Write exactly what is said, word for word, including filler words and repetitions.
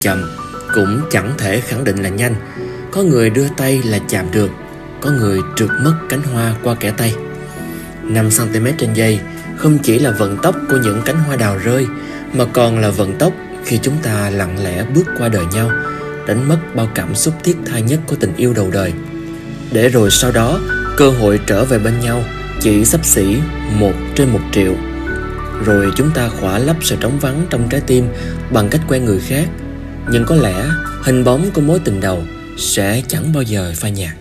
chậm, cũng chẳng thể khẳng định là nhanh. Có người đưa tay là chạm được, có người trượt mất cánh hoa qua kẽ tay. Năm xăng-ti-mét trên giây không chỉ là vận tốc của những cánh hoa đào rơi, mà còn là vận tốc khi chúng ta lặng lẽ bước qua đời nhau, đánh mất bao cảm xúc thiết tha nhất của tình yêu đầu đời. Để rồi sau đó, cơ hội trở về bên nhau chỉ xấp xỉ một trên một triệu. Rồi chúng ta khỏa lấp sự trống vắng trong trái tim bằng cách quen người khác. Nhưng có lẽ hình bóng của mối tình đầu sẽ chẳng bao giờ phai nhạt.